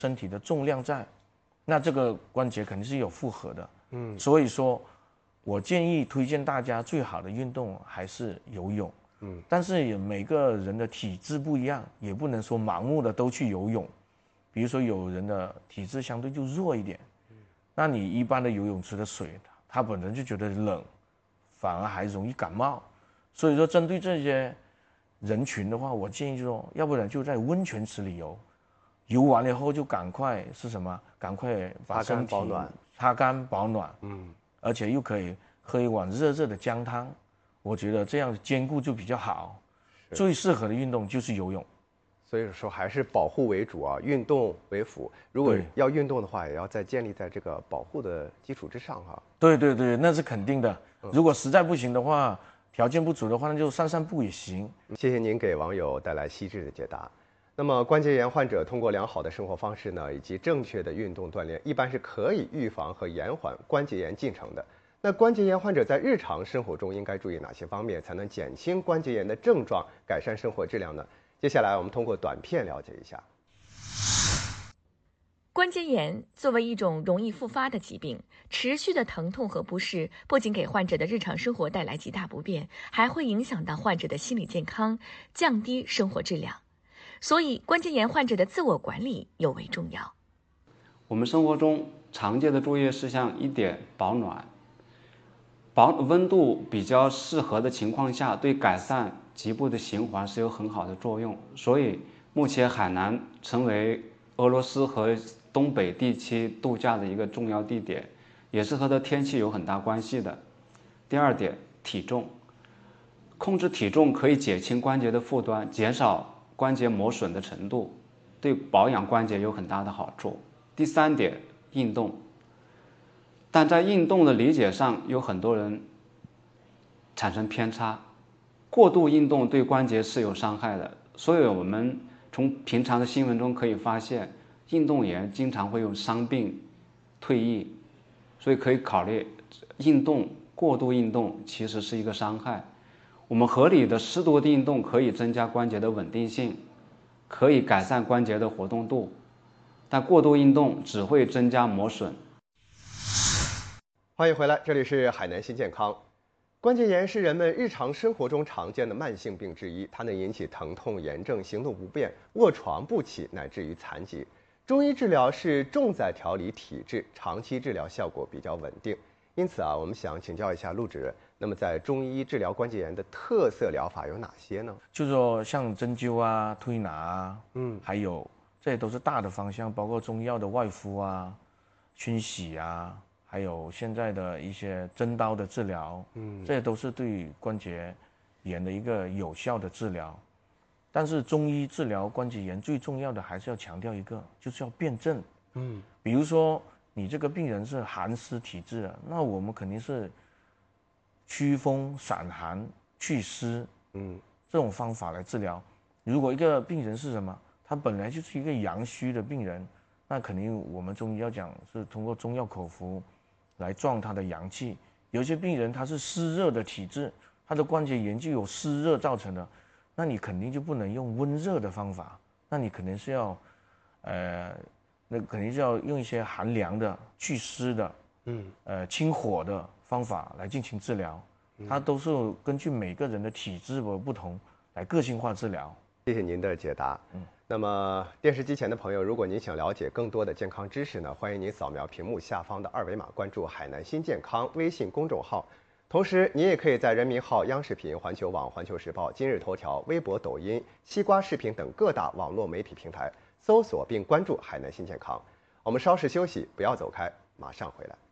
身体的重量在，那这个关节肯定是有负荷的。所以说，我建议推荐大家最好的运动还是游泳。但是也每个人的体质不一样，也不能说盲目的都去游泳。比如说有人的体质相对就弱一点，那你一般的游泳池的水，他本身就觉得冷，反而还容易感冒。所以说针对这些人群的话，我建议就说，要不然就在温泉池里游，游完了以后就赶快是什么？赶快把身体擦干保暖，而且又可以喝一碗热热的姜汤，我觉得这样兼顾就比较好。最适合的运动就是游泳。 所以说还是保护为主啊，运动为辅。如果要运动的话，也要建立在这个保护的基础之上哈。 对对对，那是肯定的。如果实在不行的话，条件不足的话，那就散散步也行。 谢谢您给网友带来细致的解答。那么关节炎患者通过良好的生活方式呢，以及正确的运动锻炼，一般是可以预防和延缓关节炎进程的。那关节炎患者在日常生活中应该注意哪些方面，才能减轻关节炎的症状，改善生活质量呢？接下来我们通过短片了解一下。 关节炎作为一种容易复发的疾病，持续的疼痛和不适不仅给患者的日常生活带来极大不便，还会影响到患者的心理健康，降低生活质量。所以，关节炎患者的自我管理尤为重要。 我们生活中常见的注意事项一点，保暖。温度比较适合的情况下，对改善局部的循环是有很好的作用。所以，目前海南成为俄罗斯和东北地区度假的一个重要地点，也是和它天气有很大关系的。第二点，体重。控制体重可以减轻关节的负担，减少关节磨损的程度，对保养关节有很大的好处。第三点，运动。但在运动的理解上，有很多人产生偏差，过度运动对关节是有伤害的。所以我们从平常的新闻中可以发现，运动员经常会有伤病、退役，所以可以考虑过度运动其实是一个伤害。我们合理的适度的运动可以增加关节的稳定性，可以改善关节的活动度，但过度运动只会增加磨损。 欢迎回来，这里是海南新健康。关节炎是人们日常生活中常见的慢性病之一，它能引起疼痛、炎症、行动不便、卧床不起，乃至于残疾。中医治疗是重在调理体质，长期治疗效果比较稳定。因此我们想请教一下陆主任，那么在中医治疗关节炎的特色疗法有哪些呢？ 就说像针灸啊、推拿啊，还有这些都是大的方向，包括中药的外敷啊、熏洗啊。还有现在的一些针刀的治疗，这些都是对关节炎的一个有效的治疗。但是中医治疗关节炎最重要的还是要强调一个，就是要辨证。比如说你这个病人是寒湿体质的，那我们肯定是祛风散寒、祛湿，这种方法来治疗。如果一个病人是什么，他本来就是一个阳虚的病人，那肯定我们中医要讲是通过中药口服来壮他的阳气。有些病人他是湿热的体质，他的关节炎就有湿热造成的，那你肯定就不能用温热的方法，那你肯定是要，那肯定是要用一些寒凉的、祛湿的，清火的方法来进行治疗。它都是根据每个人的体质的不同来个性化治疗。 谢谢您的解答。那么电视机前的朋友，如果您想了解更多的健康知识呢，欢迎您扫描屏幕下方的二维码，关注海南新健康微信公众号。同时，您也可以在人民号、央视频、环球网、环球时报、今日头条、微博、抖音、西瓜视频等各大网络媒体平台搜索并关注海南新健康。我们稍事休息，不要走开，马上回来。